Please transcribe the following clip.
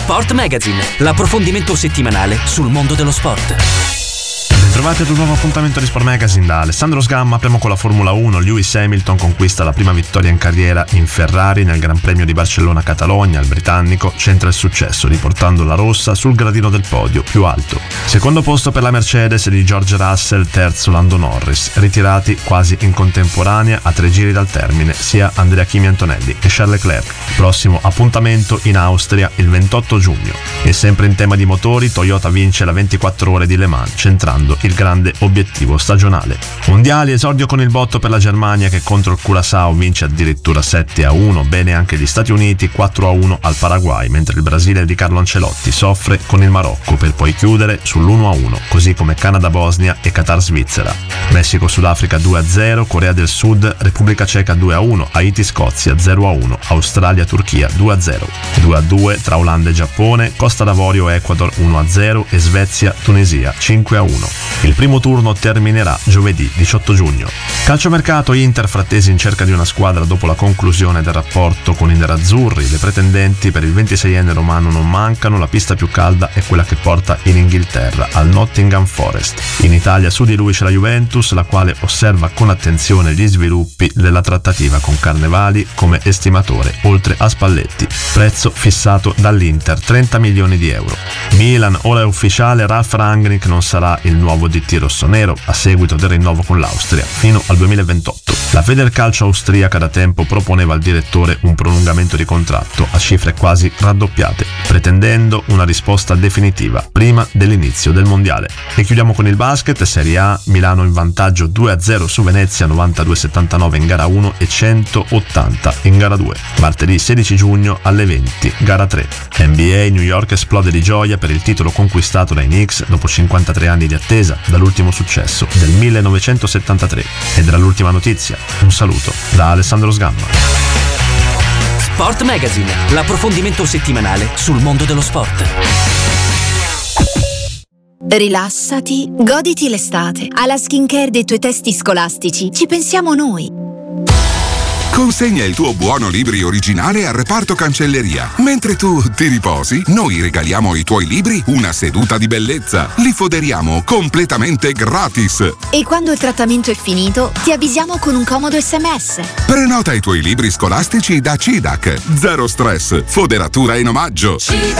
Sport Magazine, l'approfondimento settimanale sul mondo dello sport. Trovate ad un nuovo appuntamento di Sport Magazine da Alessandro Sgamma. Apriamo con la Formula 1. Lewis Hamilton conquista la prima vittoria in carriera in Ferrari nel Gran Premio di Barcellona-Catalogna. Il britannico centra il successo riportando la rossa sul gradino del podio più alto. Secondo posto per la Mercedes di George Russell, terzo Lando Norris. Ritirati quasi in contemporanea a 3 giri dal termine sia Andrea Kimi Antonelli che Charles Leclerc. Prossimo appuntamento in Austria il 28 giugno. E sempre in tema di motori, Toyota vince la 24 ore di Le Mans centrando il grande obiettivo stagionale. Mondiali, esordio con il botto per la Germania che contro il Curaçao vince addirittura 7-1, bene anche gli Stati Uniti 4-1 al Paraguay, mentre il Brasile di Carlo Ancelotti soffre con il Marocco per poi chiudere sull'1-1, così come Canada-Bosnia e Qatar-Svizzera. Messico-Sudafrica 2-0, Corea del Sud, Repubblica Ceca 2-1, Haiti-Scozia 0-1, Australia-Turchia 2-0, 2-2 tra Olanda e Giappone, Costa d'Avorio-Ecuador 1-0 e Svezia-Tunisia 5-1. Il primo turno terminerà giovedì 18 giugno. Calciomercato, Inter frattesi in cerca di una squadra dopo la conclusione del rapporto con i nerazzurri. Le pretendenti per il 26enne romano non mancano, la pista più calda è quella che porta in Inghilterra, al Nottingham Forest. In Italia su di lui c'è la Juventus, la quale osserva con attenzione gli sviluppi della trattativa con Carnevali come estimatore, oltre a Spalletti. Prezzo fissato dall'Inter, 30 milioni di euro. Milan, ora è ufficiale, Ralf Rangnick non sarà il nuovo DT rossonero a seguito del rinnovo con l'Austria fino al 2028. La Federcalcio austriaca da tempo proponeva al direttore un prolungamento di contratto a cifre quasi raddoppiate, pretendendo una risposta definitiva prima dell'inizio del mondiale. E chiudiamo con il basket. Serie A, Milano in vantaggio 2-0 su Venezia, 92-79 in gara 1 e 180 in gara 2. Martedì 16 giugno alle 20, gara 3. NBA, New York esplode di gioia per il titolo conquistato dai Knicks dopo 53 anni di attesa dall'ultimo successo del 1973. Ed era l'ultima notizia. Un saluto da Alessandro Sgamma. Sport Magazine, l'approfondimento settimanale sul mondo dello sport. Rilassati, goditi l'estate. Alla skincare dei tuoi testi scolastici ci pensiamo noi. Consegna il tuo buono libri originale al reparto cancelleria. Mentre tu ti riposi, noi regaliamo ai tuoi libri una seduta di bellezza. Li foderiamo completamente gratis. E quando il trattamento è finito, ti avvisiamo con un comodo SMS. Prenota i tuoi libri scolastici da CIDAC. Zero stress, foderatura in omaggio. CIDAC.